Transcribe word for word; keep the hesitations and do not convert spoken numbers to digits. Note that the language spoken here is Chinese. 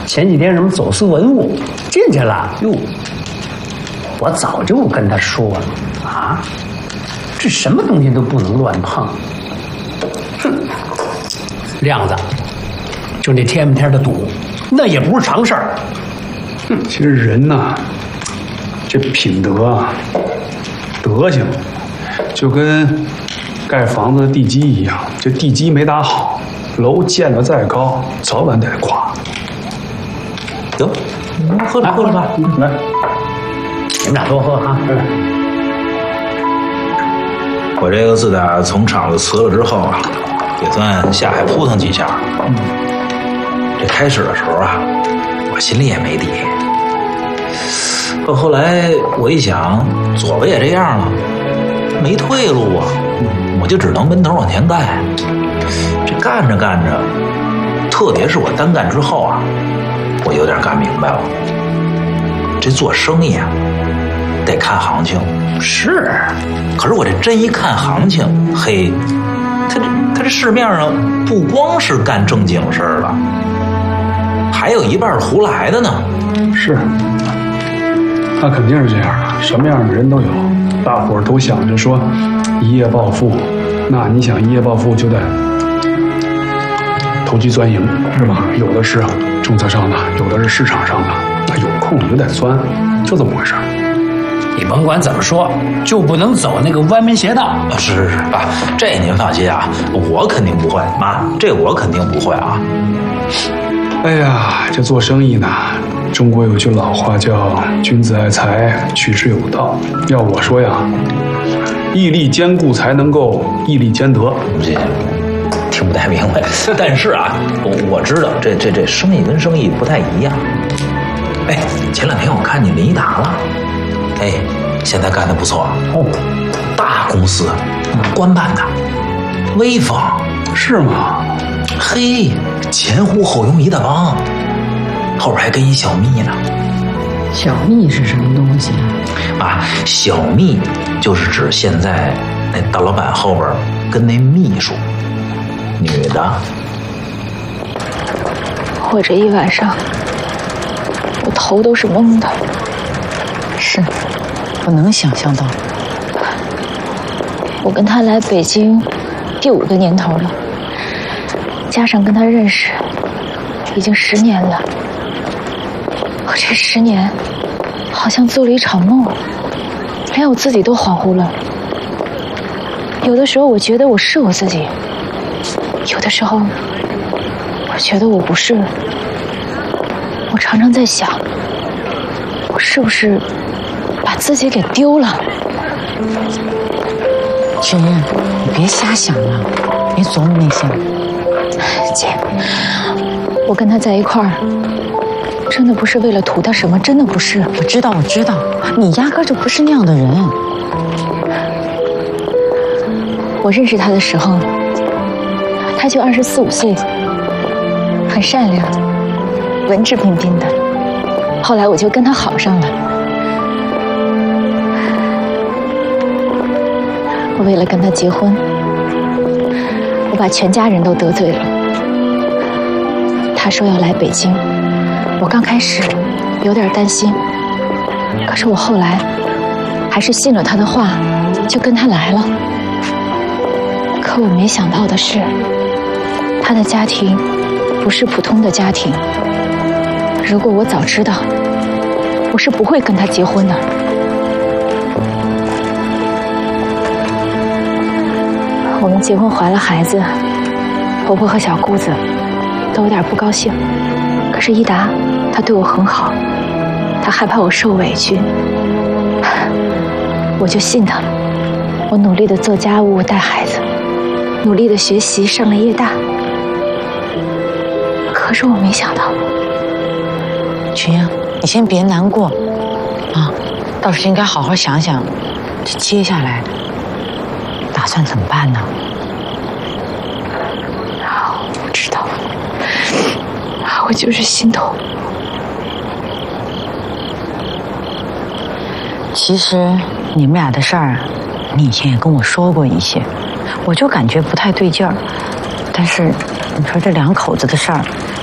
前几天什么走私文物进去了。哟，我早就跟他说了啊，这什么东西都不能乱碰。哼，亮子，就那天不天的赌，那也不是常事儿。 哼，其实人呐，这品德啊，德行，就跟盖房子的地基一样，这地基没打好，楼建得再高，早晚得垮。 得，喝茶喝了吧， 来， 你们俩多喝啊。 嗯。 我这个自打从厂子辞了之后啊，也算下海扑腾几下。嗯，这开始的时候啊，我心里也没底。可后来我一想，左边也这样了，没退路啊，我就只能闷头往前干。这干着干着，特别是我单干之后啊，我有点干明白了，这做生意啊，得看行情。 是， 可是我这真一看行情，嘿，他这他这市面上不光是干正经事儿了，还有一半是胡来的呢。 是，那肯定是这样的，什么样的人都有。大伙儿都想着说一夜暴富，那你想一夜暴富就得投机钻营，是吧？有的是政策上的，有的是市场上的，那有空你就得钻，就这么回事儿。 你甭管怎么说，就不能走那个歪门邪道。 是是是，爸，这您放心啊，我肯定不会。妈，这我肯定不会啊。 哎呀，这做生意呢，中国有句老话叫“君子爱财，取之有道”。要我说呀，义利兼顾才能够义利兼得。 这听不太明白，但是啊，我我知道这这这生意跟生意不太一样。哎，前两天我看你林一达了。哎，现在干得不错哦，大公司，官办的，威风， 是吗？ 嘿，前呼后拥一大帮，后边还跟一小蜜呢。 小蜜是什么东西啊？啊，小蜜就是指现在那大老板后边跟那秘书，女的。 我这一晚上，我头都是懵的。 是，我能想象到。 我跟他来北京第五个年头了，加上跟他认识，已经十年了。我这十年，好像做了一场梦，连我自己都恍惚了。有的时候我觉得我是我自己，有的时候我觉得我不是。我常常在想，我是不是把自己给丢了？ 雪燕，你别瞎想了，别琢磨那些。 姐，我跟他在一块儿，真的不是为了图他什么，真的不是。 我知道，我知道，你压根就不是那样的人。 我认识他的时候，他就二十四五岁，很善良，文质彬彬的。后来我就跟他好上了。我为了跟他结婚，我把全家人都得罪了。他说要来北京，我刚开始有点担心，可是我后来还是信了他的话，就跟他来了。可我没想到的是，他的家庭不是普通的家庭。如果我早知道，我是不会跟他结婚的。我们结婚怀了孩子，婆婆和小姑子都有点不高兴。可是一达他对我很好，他害怕我受委屈，我就信他。我努力的做家务带孩子，努力的学习上了夜大。可是我没想到， 群英，你先别难过啊，倒是应该好好想想，这接下来打算怎么办呢？ 我知道，我就是心痛。 其实你们俩的事儿，你以前也跟我说过一些，我就感觉不太对劲儿。但是你说这两口子的事儿，